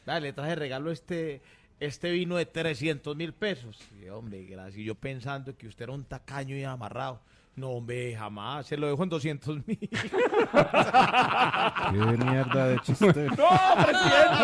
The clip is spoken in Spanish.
Dale, le traje regalo este vino de 300.000 pesos. Y, hombre, gracias. Y yo pensando que usted era un tacaño y amarrado. No, hombre, jamás. Se lo dejo en 200.000. Qué mierda de chiste. ¡No, presidente!